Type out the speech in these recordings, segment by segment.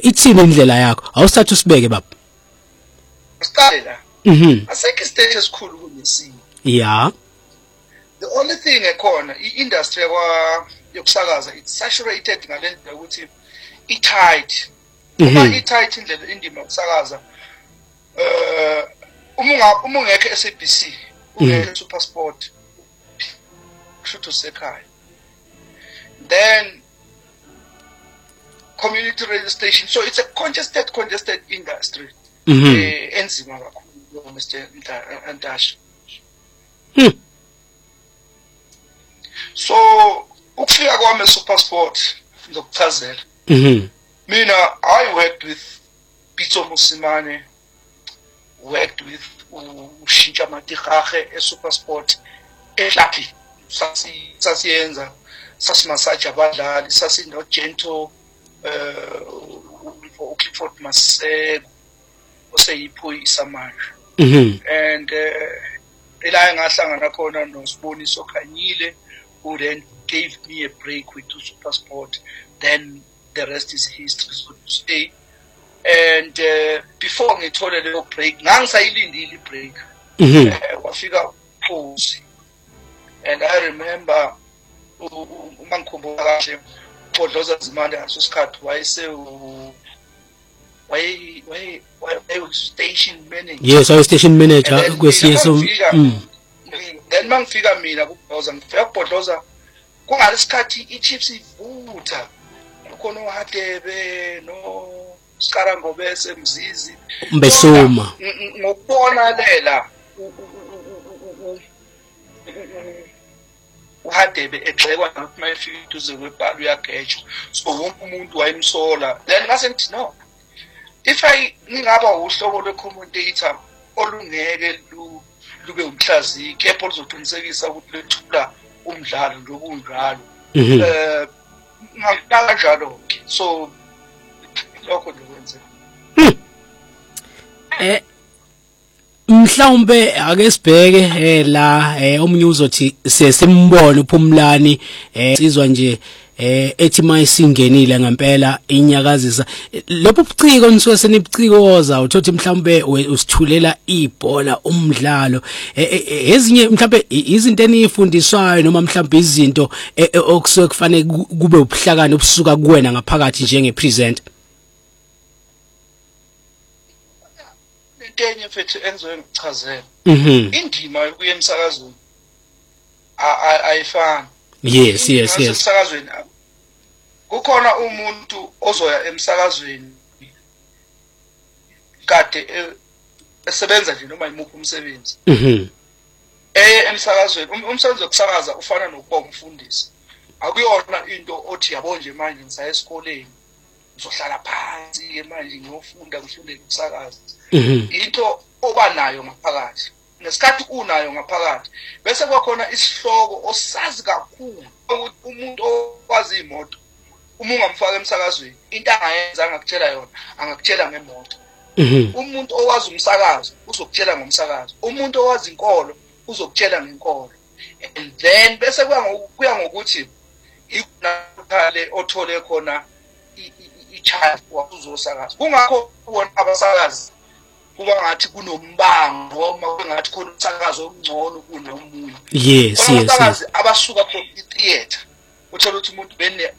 ithini indlela yakho awusathu usibeke baba siqale la asekho istage esikhulu kunesinye yeah the only thing ekhona i-industry yokusakaza it's saturated ngalendlela ukuthi i-tight uma i-tight indima yokusakaza uma ungekho SABC ungekho SuperSport kushuthi usekhaya then community radio station so it's a congested industry enzima kakhulu Mr. Ntashe so ukufika kwami eSuperSport ngizokuchazela mina I worked with Pitso Musimane worked with Ushintsha Matigache eSuperSport ehlathi sasiyenza sasimasaja abadlali sasino Gento Clifford Maseko oseyiphoyisa manje and ela ngahlangana khona noSiboniso Khanyile who then gave me a break with SuperSport then the rest is history so to say and before ngithole leyo break ngangisayilindile ibreak wafika Phosi and I remember uma ngikhumbula kahle Podloza Zimande ngaso sikhathi wayese station manager yes I was station manager kwesiyeso then mangifika mina kuBodloza ngifika kuBodloza kungalesikhathi iChiefs ivutha khona uHadebe no Skarangobese Mzizi Mbesoma ngokubona lela uHadebe egxekwa ngathi mayefika duze kwebhalo uyagejwa so wonke umuntu wayemsola then ngase ngithi no if ngingaba uhlobo lwecommentator olungeke lube umhlaziyi kepha lizoqinisekisa ukuthi lethula umdlalo njengokunjalo ngakutaka njalo so lokho ndikwenze mhlawumbe ake sibheke la omunye uzothi sesimbone uPhumlani sizwa nje ethi mayisingenile ngempela inyakazisa lokho buciko nisuke senibucikoza uthothi mhlawumbe usithulela ibhola umdlalo ezinye mhlawumbe izinto enifundiswayo noma mhlawumbe izinto okusuke kufanele kube ubuhlakani obusuka kuwena ngaphakathi njenge presenter enye mfethu enzowe ngichazela indima yokuya emsakazweni ayifani yes emsakazweni kukhona umuntu ozoya emsakazweni kade esebenza nje noma imuphi umsebenzi emsakazweni umsebenzi wokusakaza ufana nokuba umfundisi akuyona into othi yabo nje manje ngisaya esikoleni ngizohlala phansi manje ngiyofunda ngifunde ukusakaza into oba nayo ngaphakathi nesikhathi unayo ngaphakathi bese kwakhona isihloko osazi kakhulu ukuthi umuntu owazi imoto uma ungamfaka emsakazweni into angayenza angakutshela yona angakutshela ngemoto umuntu owazi umsakazo uzokutshela ngomsakazo umuntu owazi inkolo uzokutshela ngenkolo and then bese kuya ngokuthi ikunale othole khona ichild wakuzosakaza kungakho ubona abasakazi kuba ngathi kunombango noma kungathi khona umsakazo omngcono kunomunye yes abasuka ku theater uthola ukuthi umuntu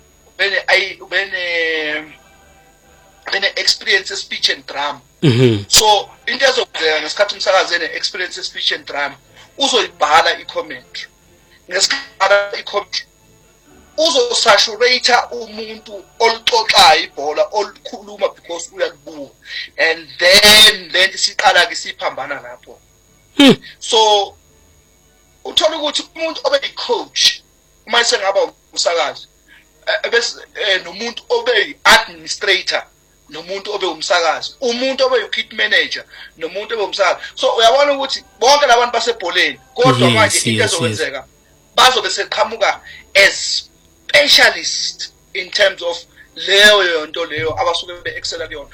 bene experience speech and drama so into ezokwenzeka ngesikhathi umsakazi ene experience speech and drama uzoyibhala i-commentary ngesikhathi i-commentary uzosaturate umuntu oluxoxayo ibhola olukhuluma because uyalibuka and then lento siqala ke siphambana lapho so uthola ukuthi umuntu obe i-coach uma sengaba umsakazi bese nomuntu obe i-administrator nomuntu obe umsakazi umuntu obe u-kit manager nomuntu obe umsakazi so uyabona ukuthi bonke labantu basebholeni kodwa manje into ezokwenzeka bazobe seqhamuka as specialist in terms of leyo nto leyo abasuke be-excela kuyona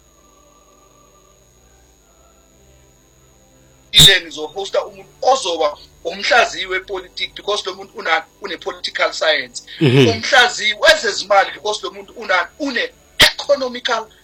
ile ngizohosta umuntu ozoba umhlaziyi wepolitics because lo muntu une-political science umhlaziyi wezezimali because lo muntu une-economical